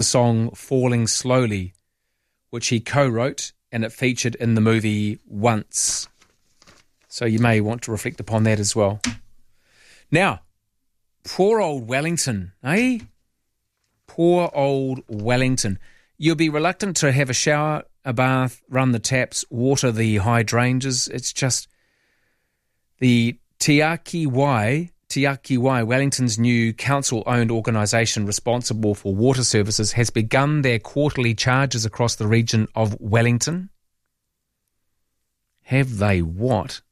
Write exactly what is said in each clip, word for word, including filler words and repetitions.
song Falling Slowly, which he co-wrote, and it featured in the movie Once. So you may want to reflect upon that as well. Now, poor old Wellington, eh? Poor old Wellington. You'll be reluctant to have a shower, a bath, run the taps, water the hydrangeas. It's just the Te Aki Wai, Te Aki Wai, Wellington's new council-owned organisation responsible for water services, has begun their quarterly charges across the region of Wellington. Have they what?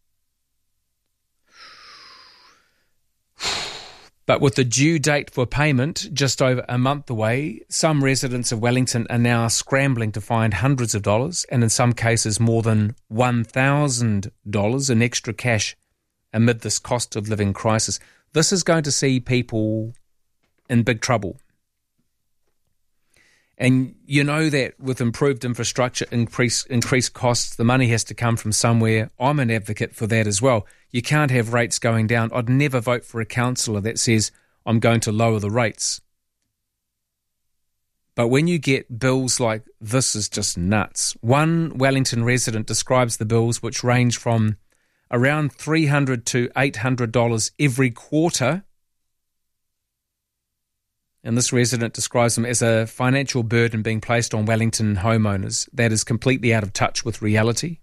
But with the due date for payment just over a month away, some residents of Wellington are now scrambling to find hundreds of dollars, and in some cases more than one thousand dollars in extra cash amid this cost of living crisis. This is going to see people in big trouble. And you know that with improved infrastructure, increase, increased costs, the money has to come from somewhere. I'm an advocate for that as well. You can't have rates going down. I'd never vote for a councillor that says, I'm going to lower the rates. But when you get bills like this, is just nuts. One Wellington resident describes the bills, which range from around three hundred dollars to eight hundred dollars every quarter. And this resident describes them as a financial burden being placed on Wellington homeowners that is completely out of touch with reality.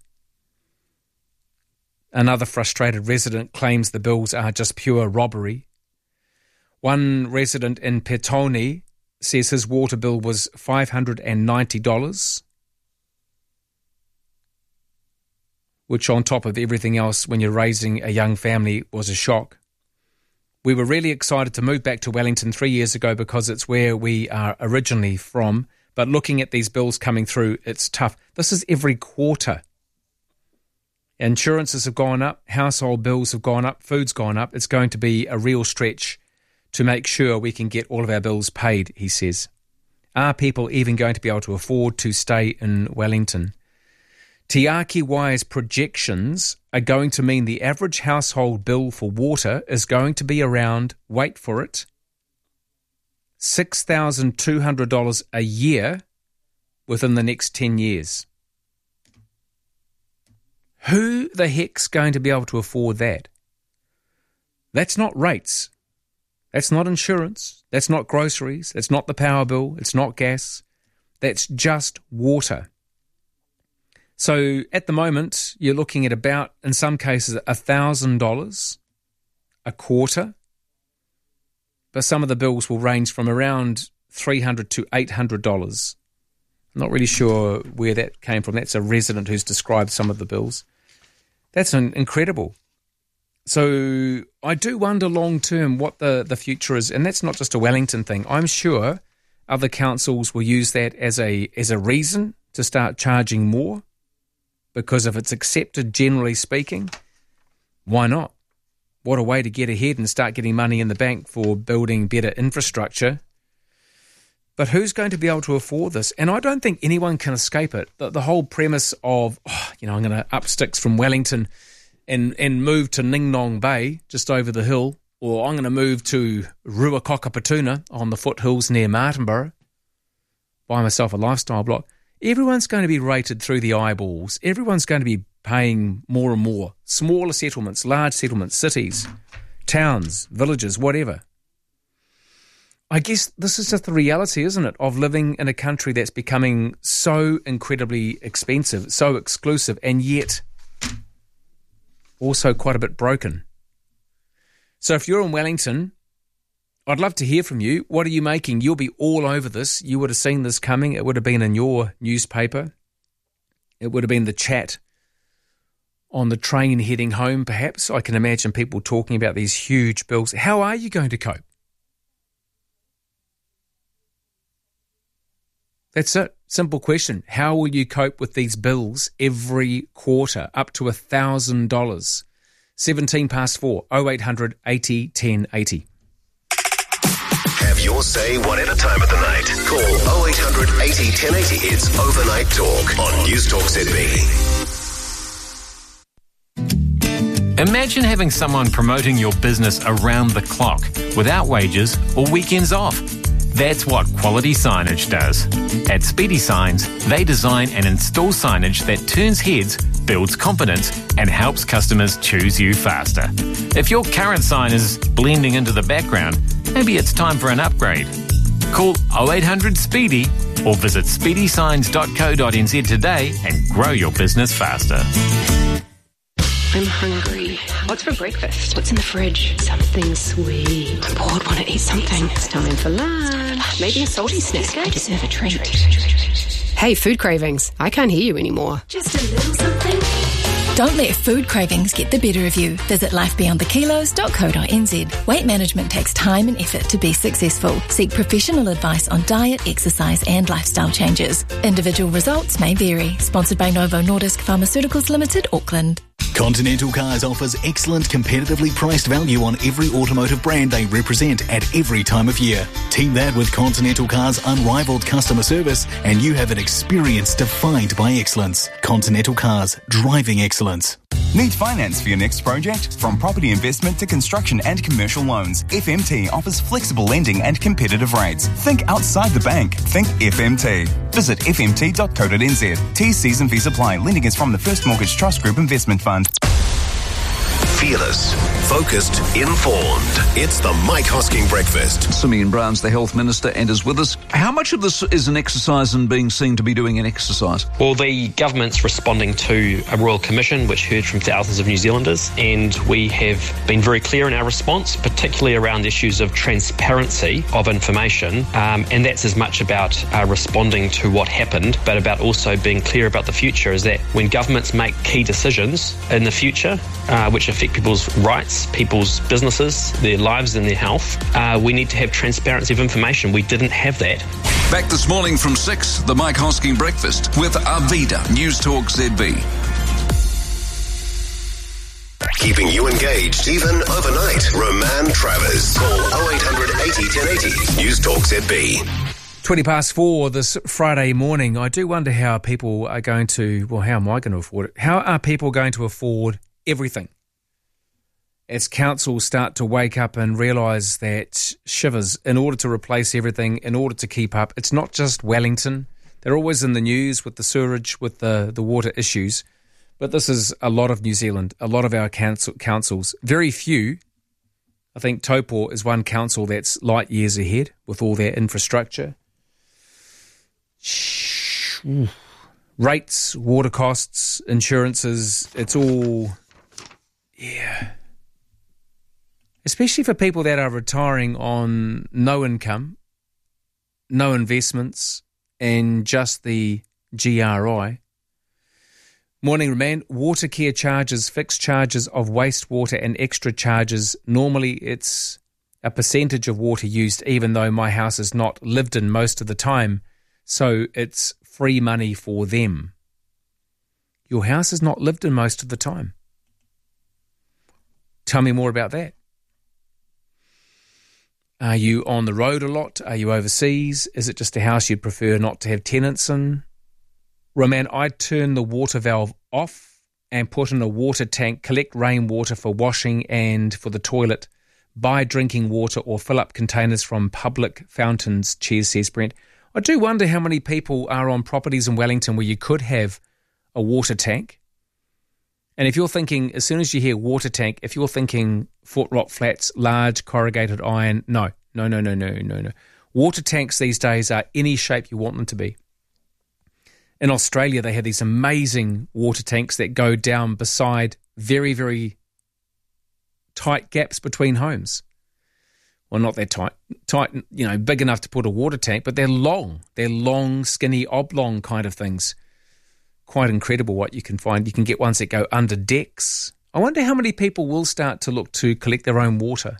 Another frustrated resident claims the bills are just pure robbery. One resident in Petone says his water bill was five hundred ninety dollars, which on top of everything else, when you're raising a young family, was a shock. We were really excited to move back to Wellington three years ago because it's where we are originally from. But looking at these bills coming through, it's tough. This is every quarter. Insurances have gone up, household bills have gone up, food's gone up. It's going to be a real stretch to make sure we can get all of our bills paid, he says. Are people even going to be able to afford to stay in Wellington? Te Aki Wai's projections are going to mean the average household bill for water is going to be around, wait for it, six thousand two hundred dollars a year within the next ten years. Who the heck's going to be able to afford that? That's not rates. That's not insurance. That's not groceries. That's not the power bill. It's not gas. That's just water. So at the moment, you're looking at about, in some cases, one thousand dollars a quarter. But some of the bills will range from around three hundred dollars to eight hundred dollars. I'm not really sure where that came from. That's a resident who's described some of the bills. That's an incredible. So I do wonder long term what the, the future is. And that's not just a Wellington thing. I'm sure other councils will use that as a as a reason to start charging more. Because if it's accepted, generally speaking, why not? What a way to get ahead and start getting money in the bank for building better infrastructure. But who's going to be able to afford this? And I don't think anyone can escape it. The, the whole premise of, oh, you know, I'm going to up sticks from Wellington and, and move to Ningnong Bay, just over the hill, or I'm going to move to Ruakokapatuna on the foothills near Martinborough, buy myself a lifestyle block. Everyone's going to be rated through the eyeballs. Everyone's going to be paying more and more. Smaller settlements, large settlements, cities, towns, villages, whatever. I guess this is just the reality, isn't it, of living in a country that's becoming so incredibly expensive, so exclusive, and yet also quite a bit broken. So if you're in Wellington, I'd love to hear from you. What are you making? You'll be all over this. You would have seen this coming. It would have been in your newspaper. It would have been the chat on the train heading home, perhaps. I can imagine people talking about these huge bills. How are you going to cope? That's it. Simple question. How will you cope with these bills every quarter, up to one thousand dollars? seventeen past four, oh eight hundred eighty ten eighty. Have your say whatever time of the night. Call oh eight hundred eighty ten eighty. It's Overnight Talk on News Talk Z B. Imagine having someone promoting your business around the clock without wages or weekends off. That's what quality signage does. At Speedy Signs, they design and install signage that turns heads, builds confidence, and helps customers choose you faster. If your current sign is blending into the background, maybe it's time for an upgrade. Call oh eight hundred SPEEDY or visit speedy signs dot co dot n z today and grow your business faster. I'm hungry. What's for breakfast? What's in the fridge? Something sweet. I'm bored, want to eat something. It's time for lunch. Maybe a salty snack. I deserve a treat. Hey, food cravings. I can't hear you anymore. Just a little something. Don't let food cravings get the better of you. Visit life beyond the kilos dot co dot n z. Weight management takes time and effort to be successful. Seek professional advice on diet, exercise and lifestyle changes. Individual results may vary. Sponsored by Novo Nordisk Pharmaceuticals Limited, Auckland. Continental Cars offers excellent competitively priced value on every automotive brand they represent at every time of year. Team that with Continental Cars' unrivaled customer service and you have an experience defined by excellence. Continental Cars, driving excellence. Need finance for your next project? From property investment to construction and commercial loans, F M T offers flexible lending and competitive rates. Think outside the bank. Think F M T. Visit f m t dot co dot n z. T's, C's and V's apply. Lending is from the First Mortgage Trust Group Investment Fund. Fearless, focused, informed. It's the Mike Hosking Breakfast. Simeon Brown's the Health Minister and is with us. How much of this is an exercise and being seen to be doing an exercise? Well, the government's responding to a Royal Commission which heard from thousands of New Zealanders, and we have been very clear in our response, particularly around issues of transparency of information, um, and that's as much about uh, responding to what happened, but about also being clear about the future, is that when governments make key decisions in the future, uh, which affect people's rights, people's businesses, their lives and their health, uh, we need to have transparency of information. We didn't have that. Back this morning from six, the Mike Hosking Breakfast with Arvida, News Talk Z B. Keeping you engaged even overnight. Roman Travers. Call oh eight hundred eighty ten eighty. News Talk Z B. twenty past four this Friday morning. I do wonder how people are going to, well, how am I going to afford it? How are people going to afford everything? As councils start to wake up and realise that, shivers, in order to replace everything, in order to keep up, it's not just Wellington. They're always in the news with the sewerage, with the, the water issues. But this is a lot of New Zealand, a lot of our council, councils. Very few. I think Taupo is one council that's light years ahead with all their infrastructure. Rates, water costs, insurances, it's all, yeah. Especially for people that are retiring on no income, no investments, and just the G R I. Morning, Roman. Water care charges, fixed charges of wastewater and extra charges. Normally it's a percentage of water used, even though my house is not lived in most of the time. So it's free money for them. Your house is not lived in most of the time. Tell me more about that. Are you on the road a lot? Are you overseas? Is it just a house you'd prefer not to have tenants in? Roman, I'd turn the water valve off and put in a water tank, collect rainwater for washing and for the toilet, buy drinking water or fill up containers from public fountains. Cheers, says Brent. I do wonder how many people are on properties in Wellington where you could have a water tank. And if you're thinking, as soon as you hear water tank, if you're thinking Fort Rock Flats, large corrugated iron, no, no, no, no, no, no, no. Water tanks these days are any shape you want them to be. In Australia, they have these amazing water tanks that go down beside very, very tight gaps between homes. Well, not that tight, tight, you know, big enough to put a water tank, but they're long. They're long, skinny, oblong kind of things. Quite incredible what you can find. You can get ones that go under decks. I wonder how many people will start to look to collect their own water.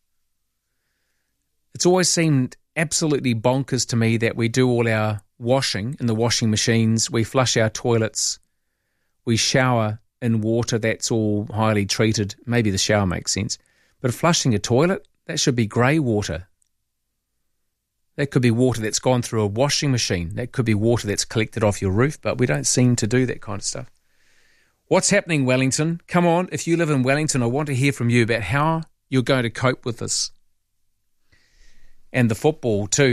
It's always seemed absolutely bonkers to me that we do all our washing in the washing machines, we flush our toilets, we shower in water that's all highly treated. Maybe the shower makes sense. But flushing a toilet, that should be grey water. That could be water that's gone through a washing machine. That could be water that's collected off your roof, but we don't seem to do that kind of stuff. What's happening, Wellington? Come on, if you live in Wellington, I want to hear from you about how you're going to cope with this. And the football too.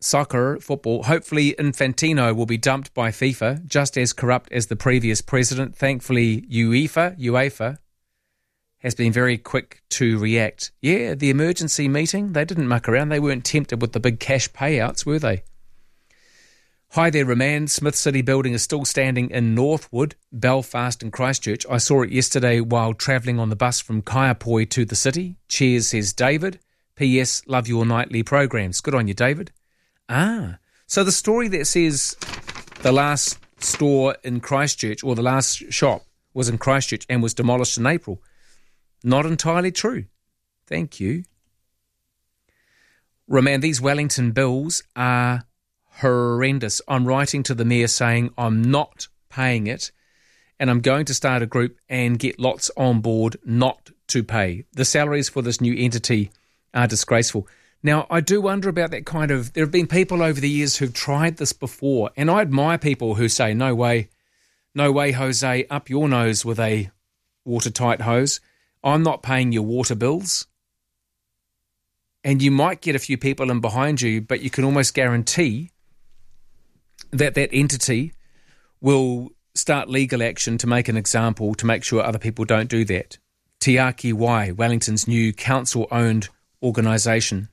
soccer, football. Hopefully Infantino will be dumped by FIFA, just as corrupt as the previous president. Thankfully, UEFA, UEFA has been very quick to react. Yeah, the emergency meeting, they didn't muck around. They weren't tempted with the big cash payouts, were they? Hi there, Remand. Smith City building is still standing in Northwood, Belfast and Christchurch. I saw it yesterday while travelling on the bus from Kaiapoi to the city. Cheers, says David. P S. Love your nightly programs. Good on you, David. Ah, so the story that says the last store in Christchurch, or the last shop, was in Christchurch and was demolished in April. Not entirely true. Thank you. Remand, these Wellington bills are horrendous. I'm writing to the mayor saying I'm not paying it, and I'm going to start a group and get lots on board not to pay. The salaries for this new entity are disgraceful. Now, I do wonder about that kind of... There have been people over the years who've tried this before, and I admire people who say, no way, no way, Jose, up your nose with a watertight hose. I'm not paying your water bills. And you might get a few people in behind you, but you can almost guarantee that that entity will start legal action to make an example, to make sure other people don't do that. Te Aki Wai, Wellington's new council-owned organisation.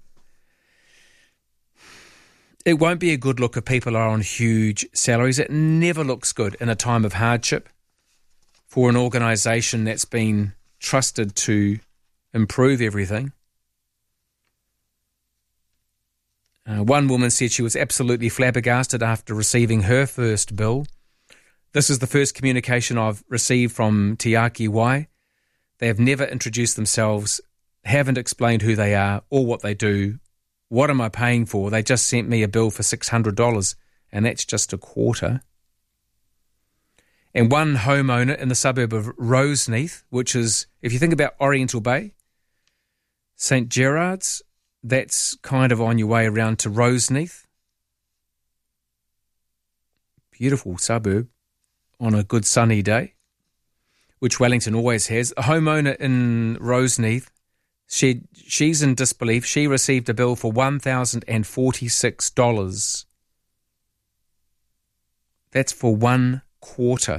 It won't be a good look if people are on huge salaries. It never looks good in a time of hardship for an organisation that's been trusted to improve everything. Uh, one woman said she was absolutely flabbergasted after receiving her first bill. This is the first communication I've received from Te Aki Wai. They have never introduced themselves, haven't explained who they are or what they do. What am I paying for? They just sent me a bill for six hundred dollars, and that's just a quarter. And one homeowner in the suburb of Roseneath, which is, if you think about Oriental Bay, Saint Gerard's, that's kind of on your way around to Roseneath. Beautiful suburb on a good sunny day, which Wellington always has. A homeowner in Roseneath, she, she's in disbelief. She received a bill for one thousand forty-six dollars. That's for one quarter.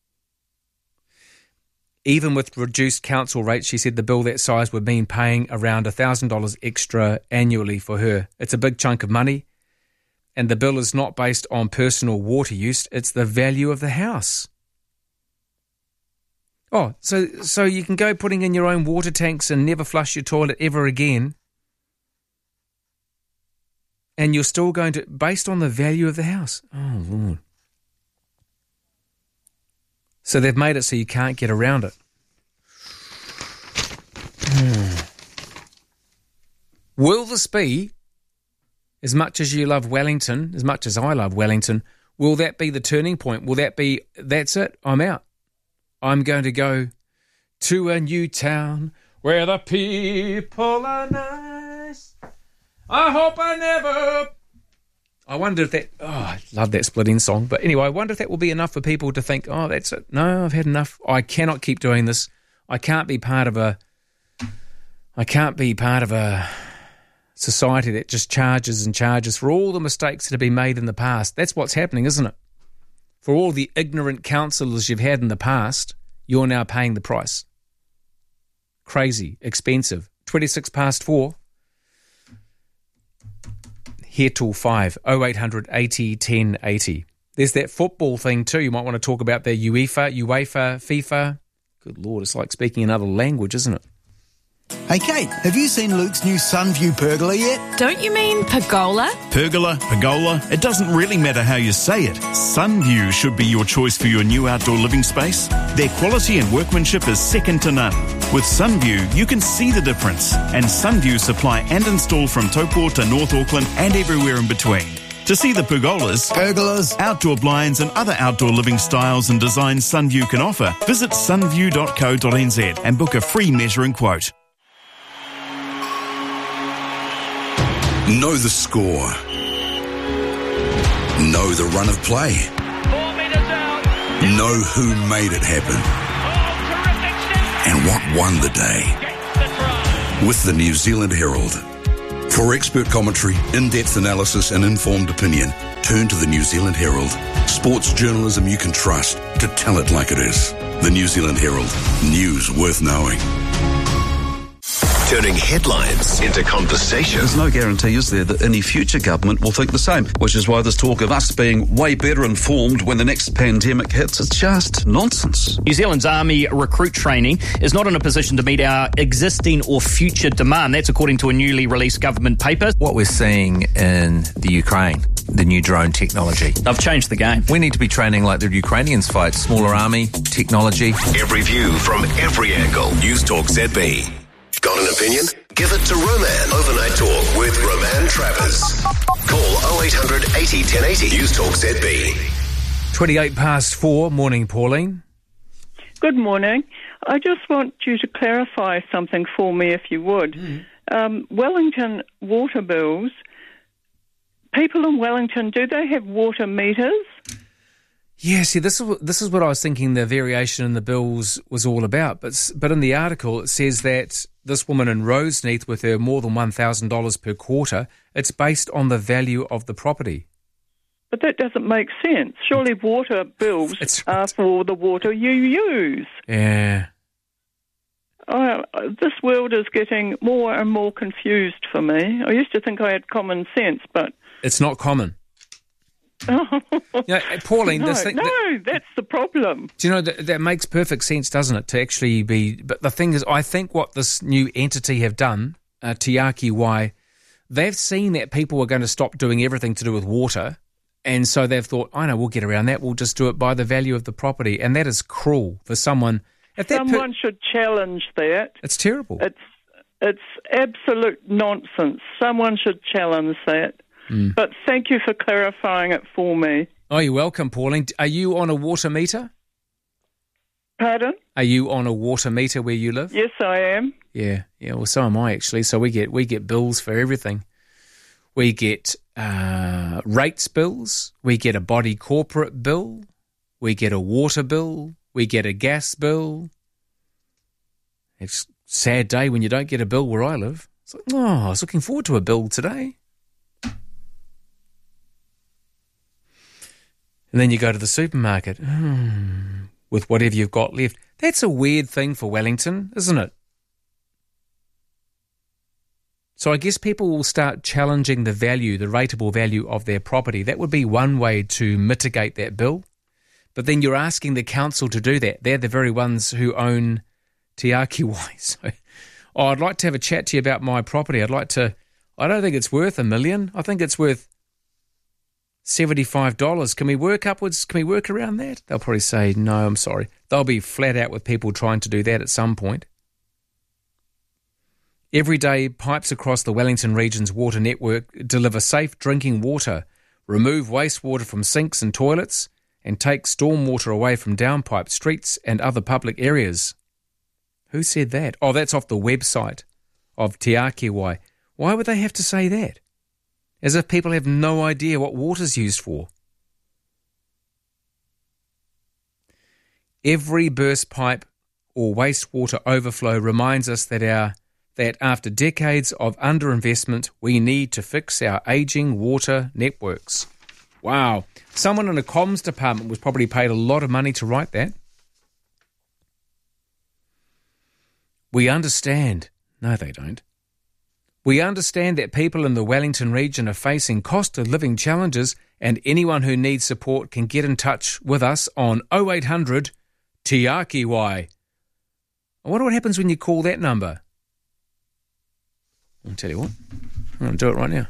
Even with reduced council rates, she said the bill that size would mean paying around one thousand dollars extra annually for her. It's a big chunk of money, and the bill is not based on personal water use, it's the value of the house. Oh, so so you can go putting in your own water tanks and never flush your toilet ever again, and you're still going to, based on the value of the house. Oh, Lord. So they've made it so you can't get around it. Hmm. Will this be, as much as you love Wellington, as much as I love Wellington, will that be the turning point? Will that be, that's it, I'm out. I'm going to go to a new town where the people are nice. I hope I never... I wonder if that... Oh, I love that Split Enz song. But anyway, I wonder if that will be enough for people to think, oh, that's it. No, I've had enough. I cannot keep doing this. I can't be part of a... I can't be part of a society that just charges and charges for all the mistakes that have been made in the past. That's what's happening, isn't it? For all the ignorant councillors you've had in the past, you're now paying the price. Crazy, expensive. twenty-six past four. Here till five. oh eight hundred eighty ten eighty. There's that football thing too. You might want to talk about the UEFA, UEFA, FIFA. Good Lord, it's like speaking another language, isn't it? Hey Kate, have you seen Luke's new Sunview pergola yet? Don't you mean pergola? Pergola, pergola, it doesn't really matter how you say it. Sunview should be your choice for your new outdoor living space. Their quality and workmanship is second to none. With Sunview, you can see the difference. And Sunview supply and install from Taupo to North Auckland and everywhere in between. To see the pergolas, pergolas, outdoor blinds and other outdoor living styles and designs Sunview can offer, visit sunview dot co dot n z and book a free measuring quote. Know the score. Know the run of play. Four metres out. Know who made it happen. Oh, terrific step. And what won the day. Gets the try. With the New Zealand Herald. For expert commentary, in-depth analysis and informed opinion, turn to the New Zealand Herald. Sports journalism you can trust to tell it like it is. The New Zealand Herald. News worth knowing. Turning headlines into conversation. There's no guarantee, is there, that any future government will think the same, which is why this talk of us being way better informed when the next pandemic hits is just nonsense. New Zealand's Army recruit training is not in a position to meet our existing or future demand. That's according to a newly released government paper. What we're seeing in the Ukraine, the new drone technology. They've changed the game. We need to be training like the Ukrainians fight. Smaller army, technology. Every view from every angle. News Talk Z B. Got an opinion? Give it to Roman. Overnight Talk with Roman Travers. Call oh eight hundred eighty ten eighty. News Talk Z B. twenty-eight past four. Morning, Pauline. Good morning. I just want you to clarify something for me, if you would. Mm. Um, Wellington water bills. People in Wellington, do they have water meters? Yeah, see, this is this is what I was thinking the variation in the bills was all about. But but in the article, it says that this woman in Roseneath, with her more than one thousand dollars per quarter, it's based on the value of the property. But that doesn't make sense. Surely water bills right. are for the water you use. Yeah. Uh, this world is getting more and more confused for me. I used to think I had common sense, but... It's not common. Yeah, Pauline, no, this thing, no, that, that's the problem. Do you know, that, that makes perfect sense, doesn't it, to actually be... But the thing is, I think what this new entity have done, uh, Te Aki Wai, they've seen that people are going to stop doing everything to do with water, and so they've thought, I know, we'll get around that, we'll just do it by the value of the property, and that is cruel for someone... If that Someone per- should challenge that. It's terrible. It's, it's absolute nonsense. Someone should challenge that. Mm. But thank you for clarifying it for me. Oh, you're welcome, Pauline. Are you on a water meter? Pardon? Are you on a water meter where you live? Yes, I am. Yeah, yeah. Well, so am I actually. So we get we get bills for everything. We get uh, rates bills. We get a body corporate bill. We get a water bill. We get a gas bill. It's a sad day when you don't get a bill where I live. It's like, oh, I was looking forward to a bill today. And then you go to the supermarket hmm, with whatever you've got left. That's a weird thing for Wellington, isn't it? So I guess people will start challenging the value, the rateable value of their property. That would be one way to mitigate that bill. But then you're asking the council to do that. They're the very ones who own Te Aki Wai. So, oh, I'd like to have a chat to you about my property. I'd like to... I don't think it's worth a million. I think it's worth seventy-five dollars. Can we work upwards? Can we work around that? They'll probably say, no, I'm sorry. They'll be flat out with people trying to do that at some point. Every day, pipes across the Wellington region's water network deliver safe drinking water, remove wastewater from sinks and toilets, and take stormwater away from downpiped streets and other public areas. Who said that? Oh, that's off the website of Te Aki Wai. Why would they have to say that? As if people have no idea what water's used for. Every burst pipe or wastewater overflow reminds us that our that after decades of underinvestment, we need to fix our ageing water networks. Wow. Someone in a comms department was probably paid a lot of money to write that. We understand. No, they don't. We understand that people in the Wellington region are facing cost of living challenges, and anyone who needs support can get in touch with us on oh eight hundred Te Aki Wai. I wonder what happens when you call that number. I'll tell you what. I'm going to do it right now.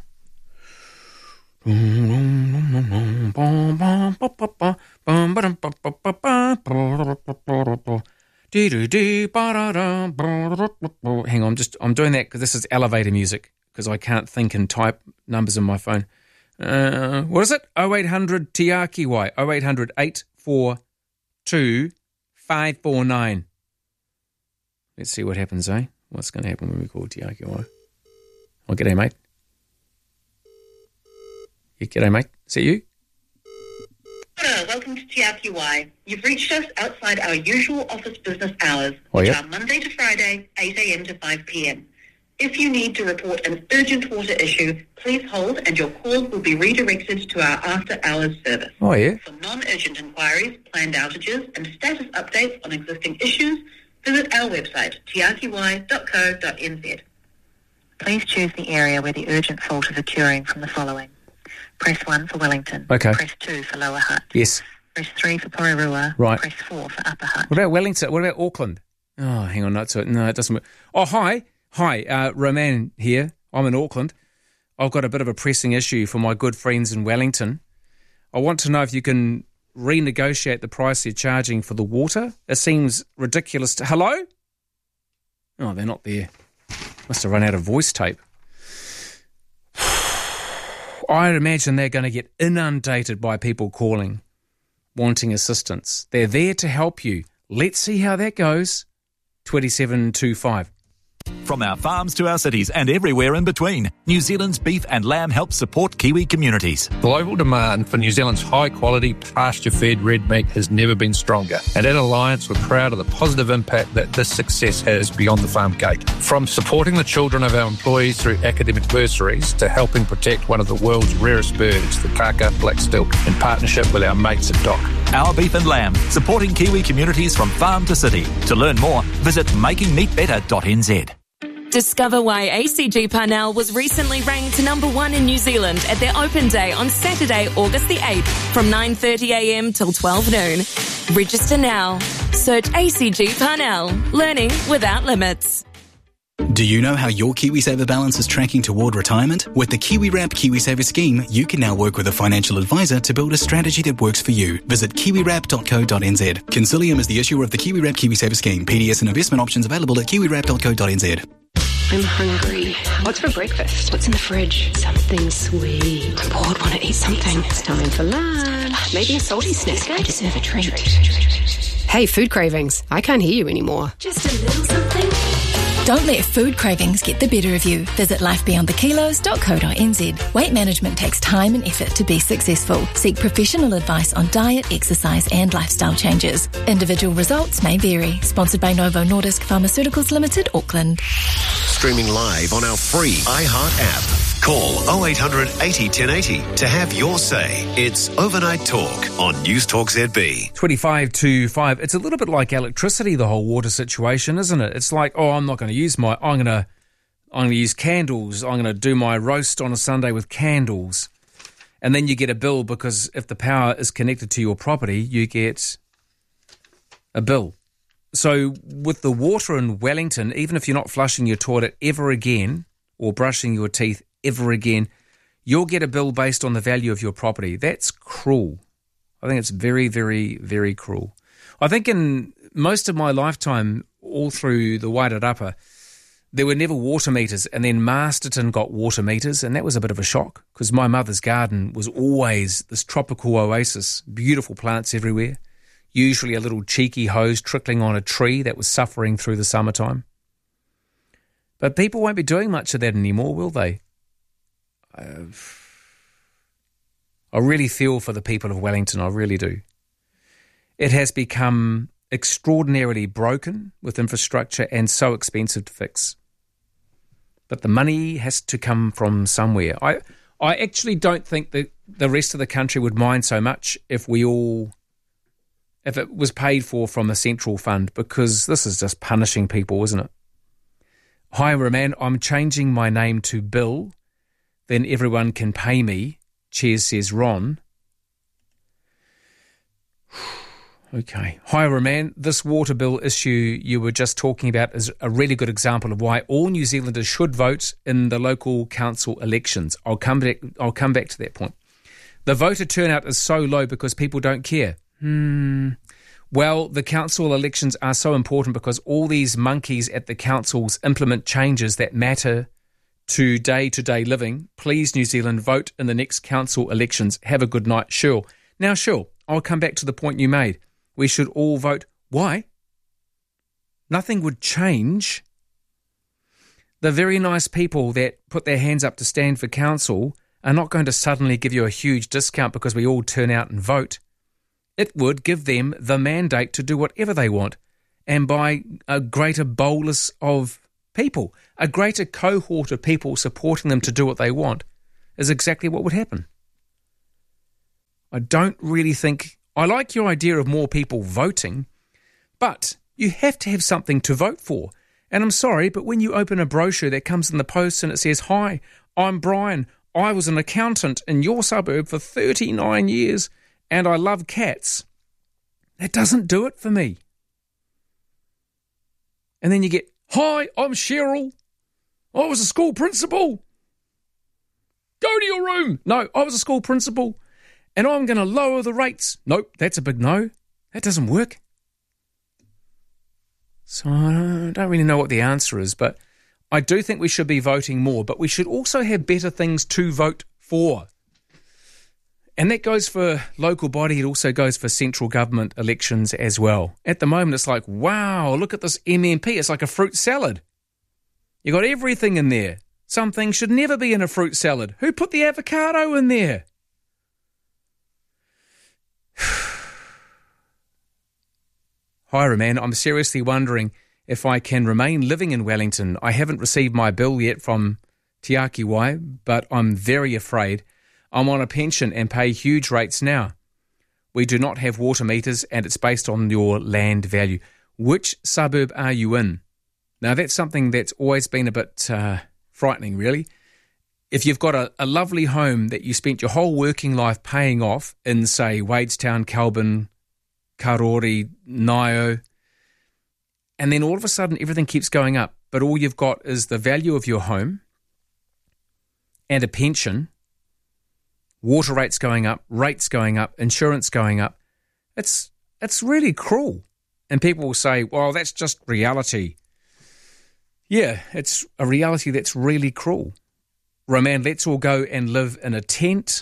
Hang on, just I'm doing that because this is elevator music because I can't think and type numbers on my phone. Uh, what is it? oh eight hundred Te Aki Wai. oh eight hundred eight four two five four nine. Let's see what happens, eh? What's going to happen when we call Te Aki Wai? Oh, g'day, mate. Yeah, g'day, mate. Is that you? Hello, welcome to Te Aki Wai. You've reached us outside our usual office business hours, Oh, which yeah? are Monday to Friday, eight a.m. to five p.m. If you need to report an urgent water issue, please hold and your call will be redirected to our after-hours service. Oh, yeah? For non-urgent inquiries, planned outages and status updates on existing issues, visit our website, t r q y dot co dot n z. Please choose the area where the urgent fault is occurring from the following. Press one for Wellington. Okay. Press two for Lower Hutt. Yes. Press three for Porirua. Right. Press four for Upper Hutt. What about Wellington? What about Auckland? Oh, hang on. No, it's, no it doesn't work. Oh, hi. Hi, uh, Roman here. I'm in Auckland. I've got a bit of a pressing issue for my good friends in Wellington. I want to know if you can renegotiate the price you're charging for the water. It seems ridiculous. To... Hello? Oh, they're not there. Must have run out of voice tape. I imagine they're going to get inundated by people calling, wanting assistance. They're there to help you. Let's see how that goes. twenty-seven twenty-five. From our farms to our cities and everywhere in between, New Zealand's beef and lamb helps support Kiwi communities. Global demand for New Zealand's high-quality, pasture-fed red meat has never been stronger. And at Alliance, we're proud of the positive impact that this success has beyond the farm gate. From supporting the children of our employees through academic bursaries to helping protect one of the world's rarest birds, the kaka black stilt, in partnership with our mates at D O C. Our beef and lamb, supporting Kiwi communities from farm to city. To learn more, visit making meat better dot n z. Discover why A C G Parnell was recently ranked number one in New Zealand at their open day on Saturday, August the eighth from nine thirty a m till twelve noon. Register now. Search A C G Parnell. Learning without limits. Do you know how your KiwiSaver balance is tracking toward retirement? With the KiwiWrap KiwiSaver scheme, you can now work with a financial advisor to build a strategy that works for you. Visit kiwi wrap dot co dot n z. Consilium is the issuer of the KiwiWrap KiwiSaver scheme. P D S and investment options available at kiwi wrap dot co dot n z. I'm hungry. What's for breakfast? What's in the fridge? Something sweet. I'm bored, want to eat something. It's time for lunch. Maybe a salty snack. I deserve a treat. Hey, food cravings. I can't hear you anymore. Just a little something. Don't let food cravings get the better of you. Visit life beyond the kilos dot co dot n z. Weight management takes time and effort to be successful. Seek professional advice on diet, exercise and lifestyle changes. Individual results may vary. Sponsored by Novo Nordisk Pharmaceuticals Limited, Auckland. Streaming live on our free iHeart app. Call oh eight hundred eighty ten eighty to have your say. It's Overnight Talk on News Talk Z B. twenty-five to five. It's a little bit like electricity, the whole water situation, isn't it? It's like, oh, I'm not going to use my, I'm going to, I'm going to use candles. I'm going to do my roast on a Sunday with candles. And then you get a bill because if the power is connected to your property, you get a bill. So with the water in Wellington, even if you're not flushing your toilet ever again or brushing your teeth ever again, you'll get a bill based on the value of your property. That's cruel. I think it's very, very, very cruel. I think in most of my lifetime, all through the Wairarapa, there were never water meters, and then Masterton got water meters, and that was a bit of a shock because my mother's garden was always this tropical oasis, beautiful plants everywhere, usually a little cheeky hose trickling on a tree that was suffering through the summertime. But people won't be doing much of that anymore, will they? Uh, I really feel for the people of Wellington, I really do. It has become extraordinarily broken with infrastructure and so expensive to fix. But the money has to come from somewhere. I I actually don't think that the rest of the country would mind so much if we all, if it was paid for from a central fund, because this is just punishing people, isn't it? Hi, Roman, I'm changing my name to Bill. Then everyone can pay me. Cheers, says Ron. Okay. Hi, Roman. This water bill issue you were just talking about is a really good example of why all New Zealanders should vote in the local council elections. I'll come back, I'll come back to that point. The voter turnout is so low because people don't care. Hmm. Well, the council elections are so important because all these monkeys at the councils implement changes that matter to day-to-day living. Please, New Zealand, vote in the next council elections. Have a good night. Sure. Now, sure, I'll come back to the point you made. We should all vote. Why? Nothing would change. The very nice people that put their hands up to stand for council are not going to suddenly give you a huge discount because we all turn out and vote. It would give them the mandate to do whatever they want and buy a greater bolus of people, a greater cohort of people supporting them to do what they want is exactly what would happen. I don't really think... I like your idea of more people voting, but you have to have something to vote for. And I'm sorry, but when you open a brochure that comes in the post and it says, "Hi, I'm Brian. I was an accountant in your suburb for thirty-nine years and I love cats," that doesn't do it for me. And then you get, "Hi, I'm Cheryl. I was a school principal. Go to your room." No, I was a school principal and I'm going to lower the rates. Nope, that's a big no. That doesn't work. So I don't really know what the answer is, but I do think we should be voting more, but we should also have better things to vote for. And that goes for local body. It also goes for central government elections as well. At the moment, it's like, wow, look at this M M P. It's like a fruit salad. You got everything in there. Some things should never be in a fruit salad. Who put the avocado in there? Hi, Roman. I'm seriously wondering if I can remain living in Wellington. I haven't received my bill yet from Te Aki Wai, but I'm very afraid. I'm on a pension and pay huge rates now. We do not have water meters and it's based on your land value. Which suburb are you in? Now, that's something that's always been a bit uh, frightening, really. If you've got a, a lovely home that you spent your whole working life paying off in, say, Wadestown, Kelburn, Karori, Nio, and then all of a sudden everything keeps going up, but all you've got is the value of your home and a pension, water rates going up, rates going up, insurance going up. It's it's really cruel. And people will say, well, that's just reality. Yeah, it's a reality that's really cruel. Roman, let's all go and live in a tent.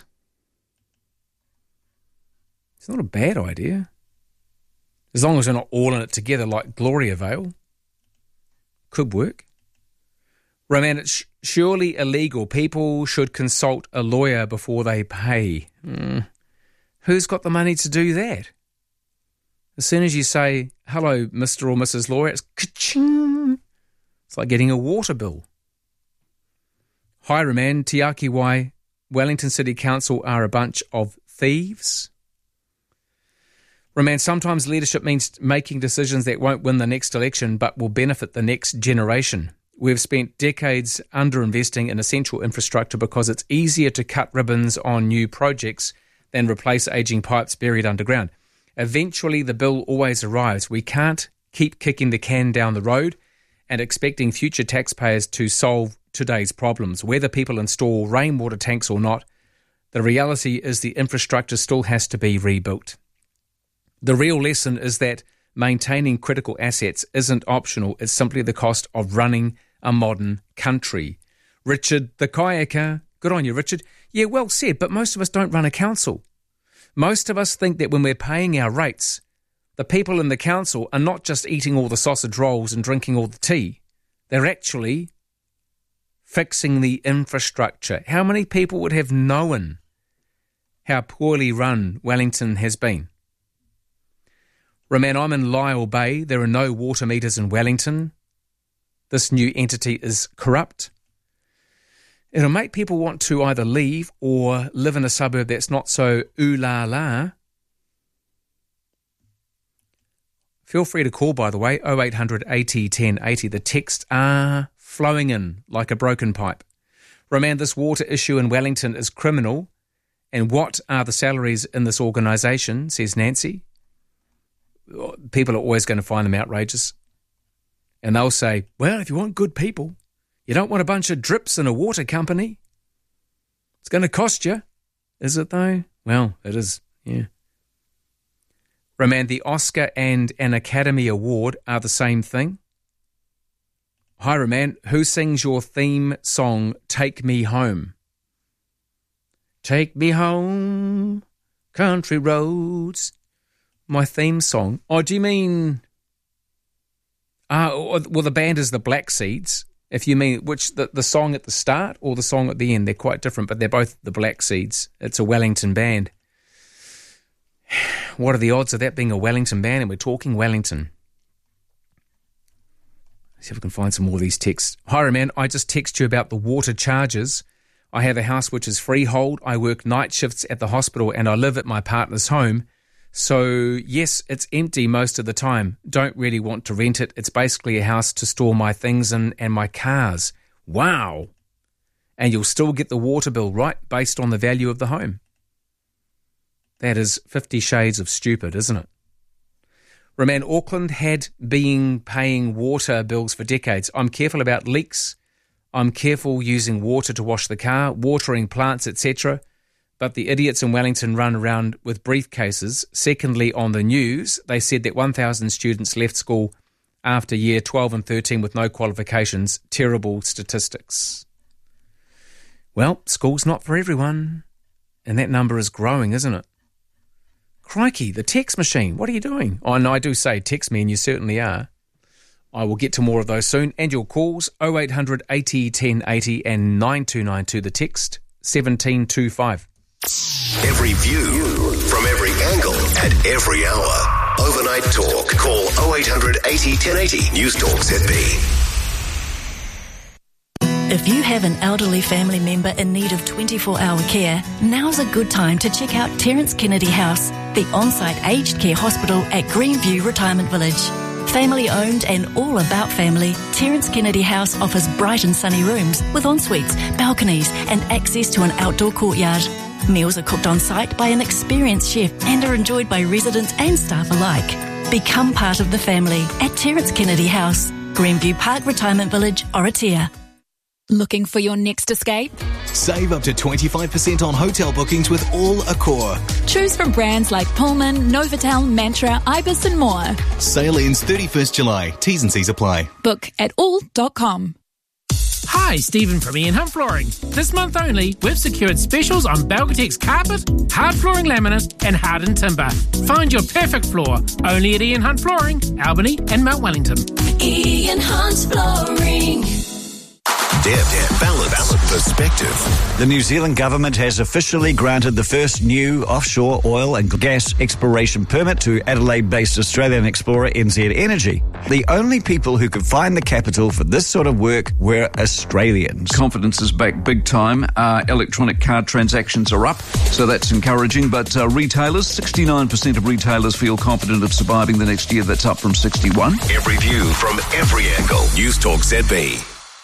It's not a bad idea. As long as we're not all in it together like Gloriavale. Could work. Roman, it's surely illegal. People should consult a lawyer before they pay. Mm. Who's got the money to do that? As soon as you say, "Hello, Mister or Missus Lawyer," it's ka-ching. It's like getting a water bill. Hi, Roman. Te Aki Wai, Wellington City Council are a bunch of thieves. Roman, sometimes leadership means making decisions that won't win the next election but will benefit the next generation. We've spent decades underinvesting in essential infrastructure because it's easier to cut ribbons on new projects than replace ageing pipes buried underground. Eventually, the bill always arrives. We can't keep kicking the can down the road and expecting future taxpayers to solve today's problems. Whether people install rainwater tanks or not, the reality is the infrastructure still has to be rebuilt. The real lesson is that maintaining critical assets isn't optional. It's simply the cost of running a modern country. Richard the Kayaka. Good on you, Richard. Yeah, well said, but most of us don't run a council. Most of us think that when we're paying our rates, the people in the council are not just eating all the sausage rolls and drinking all the tea. They're actually fixing the infrastructure. How many people would have known how poorly run Wellington has been? Roman, I'm in Lyle Bay. There are no water meters in Wellington. This new entity is corrupt. It'll make people want to either leave or live in a suburb that's not so ooh-la-la. Feel free to call, by the way, oh eight hundred eighty ten eighty. The texts are flowing in like a broken pipe. Roman, this water issue in Wellington is criminal. And what are the salaries in this organisation, says Nancy. People are always going to find them outrageous. And they'll say, well, if you want good people, you don't want a bunch of drips in a water company. It's going to cost you. Is it though? Well, it is, yeah. Roman, the Oscar and an Academy Award are the same thing. Hi, Roman. Who sings your theme song, Take Me Home? Take me home, country roads. My theme song. Oh, do you mean... Uh, well, the band is the Black Seeds. If you mean which the, the song at the start or the song at the end, they're quite different, but they're both the Black Seeds. It's a Wellington band. What are the odds of that being a Wellington band? And we're talking Wellington. See if I can find some more of these texts. Hi, Roman. I just text you about the water charges. I have a house which is freehold. I work night shifts at the hospital and I live at my partner's home. So, yes, it's empty most of the time. Don't really want to rent it. It's basically a house to store my things in and my cars. Wow. And you'll still get the water bill, right, based on the value of the home. That is fifty shades of stupid, isn't it? Roman, Auckland had been paying water bills for decades. I'm careful about leaks. I'm careful using water to wash the car, watering plants, et cetera. But the idiots in Wellington run around with briefcases. Secondly, on the news, they said that one thousand students left school after year twelve and thirteen with no qualifications. Terrible statistics. Well, school's not for everyone. And that number is growing, isn't it? Crikey, the text machine. What are you doing? Oh, no, I do say text me, and you certainly are. I will get to more of those soon. And your calls, oh eight hundred eighty ten eighty and nine two nine two, the text, seventeen twenty-five. Every view, from every angle, at every hour. Overnight Talk. Call oh eight hundred eighty ten eighty. News Talk Z B. If you have an elderly family member in need of twenty-four hour care, now's a good time to check out Terence Kennedy House, the on-site aged care hospital at Greenview Retirement Village. Family owned and all about family, Terence Kennedy House offers bright and sunny rooms with en-suites, balconies and access to an outdoor courtyard. Meals are cooked on site by an experienced chef and are enjoyed by residents and staff alike. Become part of the family at Terence Kennedy House, Greenview Park Retirement Village, Oratia. Looking for your next escape? Save up to twenty-five percent on hotel bookings with all Accor. Choose from brands like Pullman, Novotel, Mantra, Ibis and more. Sale ends thirty-first July. T's and C's apply. Book at all dot com. Hi, Stephen from Ian Hunt Flooring. This month only, we've secured specials on Belgatex carpet, hard flooring laminate and hardened timber. Find your perfect floor only at Ian Hunt Flooring, Albany and Mount Wellington. Ian Hunt Flooring. Depth, balance, perspective. The New Zealand government has officially granted the first new offshore oil and gas exploration permit to Adelaide-based Australian explorer N Z Energy. The only people who could find the capital for this sort of work were Australians. Confidence is back big time. Uh, electronic card transactions are up, so that's encouraging. But uh, retailers, sixty-nine percent of retailers feel confident of surviving the next year. That's up from sixty-one. Every view from every angle. News Talk Z B.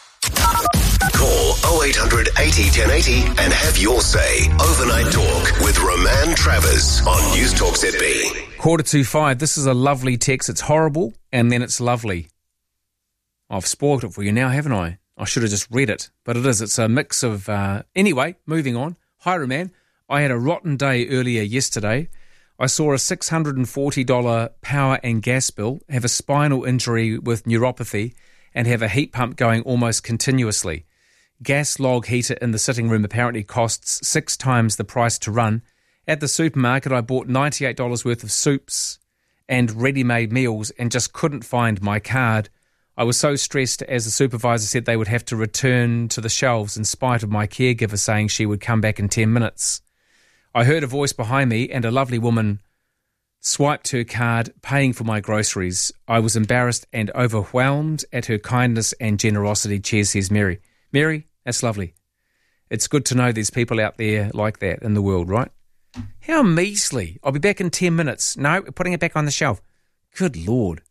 Call oh eight hundred eighty ten eighty and have your say. Overnight Talk with Roman Travers on News Talk Z B. Quarter to five. This is a lovely text. It's horrible and then it's lovely. I've spoiled it for you now, haven't I? I should have just read it, but it is. It's a mix of... Uh... Anyway, moving on. Hi, Roman. I had a rotten day earlier yesterday. I saw a six hundred forty dollars power and gas bill, have a spinal injury with neuropathy, and have a heat pump going almost continuously. Gas log heater in the sitting room apparently costs six times the price to run. At the supermarket, I bought ninety-eight dollars worth of soups and ready-made meals and just couldn't find my card. I was so stressed as the supervisor said they would have to return to the shelves in spite of my caregiver saying she would come back in ten minutes. I heard a voice behind me and a lovely woman swiped her card, paying for my groceries. I was embarrassed and overwhelmed at her kindness and generosity. Cheers, says Mary. Mary, that's lovely. It's good to know there's people out there like that in the world, right? How measly. I'll be back in ten minutes. No, we're putting it back on the shelf. Good Lord.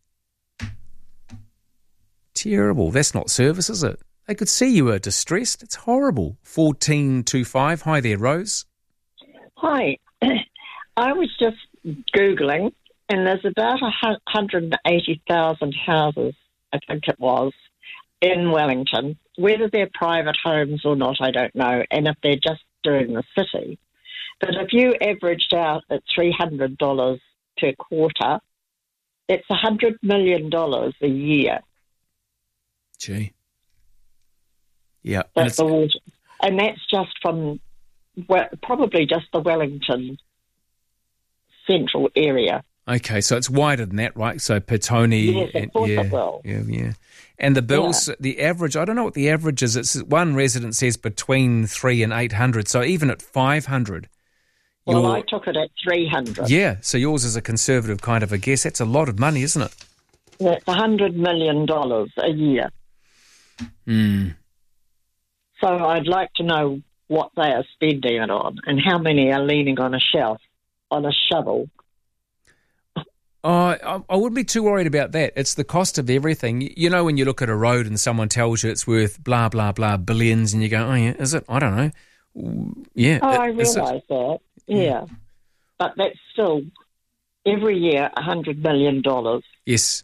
Terrible. That's not service, is it? They could see you were distressed. It's horrible. fourteen twenty-five. Hi there, Rose. Hi. I was just Googling, and there's about one hundred eighty thousand houses, I think it was, in Wellington. Whether they're private homes or not, I don't know, and if they're just doing the city. But if you averaged out at three hundred dollars per quarter, it's one hundred million dollars a year. Gee. Yeah. That's the water. And that's just from, well, probably just the Wellington central area. Okay, so it's wider than that, right? So Petone. Yes, of course yeah, it will. Yeah, yeah. And the bills, yeah. the average, I don't know what the average is. It's one resident says between three and eight hundred. So even at five hundred. Well, I took it at three hundred. Yeah, so yours is a conservative kind of a guess. That's a lot of money, isn't it? That's one hundred million dollars a year. Mm. So I'd like to know what they are spending it on and how many are leaning on a shelf, on a shovel. Oh, I, I wouldn't be too worried about that. It's the cost of everything. You know, when you look at a road and someone tells you it's worth blah, blah, blah, billions, and you go, oh, yeah, is it? I don't know. Yeah. Oh, it, I realise that, yeah. yeah. But that's still, every year, one hundred million dollars. Yes.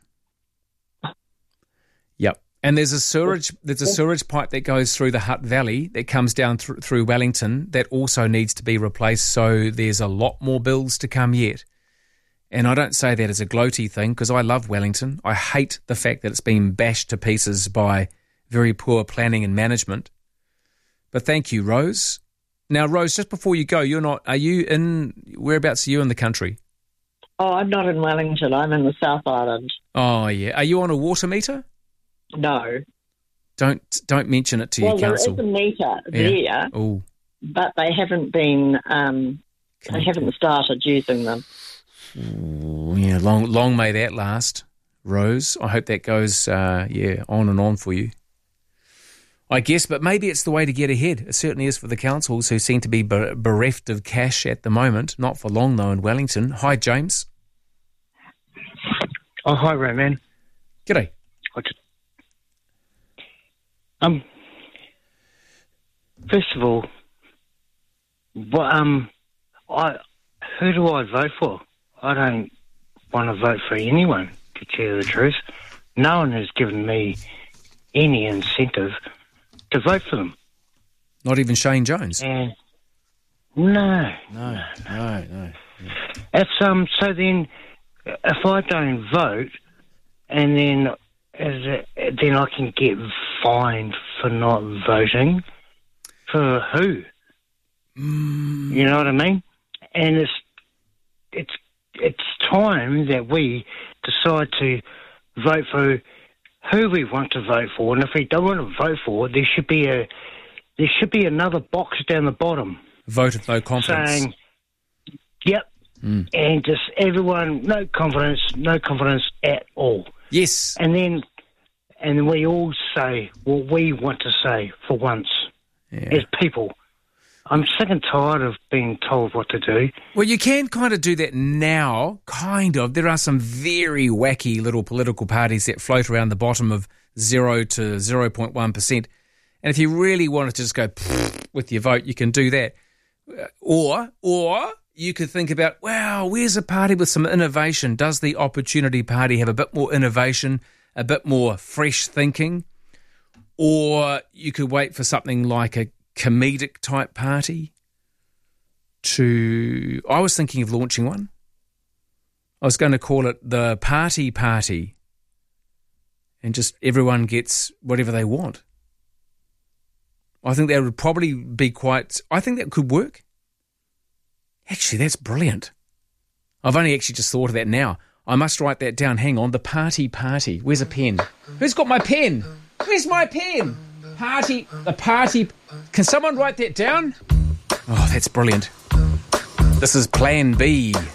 Yep. And there's a sewerage there's a sewerage pipe that goes through the Hutt Valley that comes down th- through Wellington that also needs to be replaced, so there's a lot more bills to come yet. And I don't say that as a gloaty thing because I love Wellington. I hate the fact that it's been bashed to pieces by very poor planning and management. But thank you, Rose. Now, Rose, just before you go, you're not, are you in, whereabouts are you in the country? Oh, I'm not in Wellington. I'm in the South Island. Oh, yeah. Are you on a water meter? No. Don't don't mention it to well, your council. Well, there is a meter yeah. there, Ooh. but they haven't been, um, they haven't started using them. Ooh, yeah, long long may that last, Rose. I hope that goes, uh, yeah, on and on for you. I guess, but maybe it's the way to get ahead. It certainly is for the councils who seem to be bereft of cash at the moment. Not for long, though, in Wellington. Hi, James. Oh, hi, Roman. G'day. I just, um, first of all, well, um, I who do I vote for? I don't want to vote for anyone, to tell you the truth. No one has given me any incentive to vote for them. Not even Shane Jones? And no. No, no, no. If, um, so then, if I don't vote, and then is it, then I can get fined for not voting, for who? Mm. You know what I mean? And it's it's it's time that we decide to vote for who we want to vote for, and if we don't want to vote for, there should be a there should be another box down the bottom. Vote of no confidence. Saying, yep, mm. and just everyone, no confidence, no confidence at all. Yes. And then, and then we all say what we want to say for once, yeah. as people. I'm sick and tired of being told what to do. Well, you can kind of do that now, kind of. There are some very wacky little political parties that float around the bottom of zero to zero point one percent. And if you really wanted to just go with your vote, you can do that. Or, or you could think about, wow, where's a party with some innovation? Does the Opportunity Party have a bit more innovation, a bit more fresh thinking? Or you could wait for something like a comedic type party to... I was thinking of launching one. I was going to call it the Party Party, and just everyone gets whatever they want. I think that would probably be quite... I think that could work. Actually, that's brilliant. I've only actually just thought of that now. I must write that down. Hang on, the Party Party. Where's a pen? Who's got my pen? Where's my pen? Party, the party. Can someone write that down? Oh, that's brilliant. This is Plan B.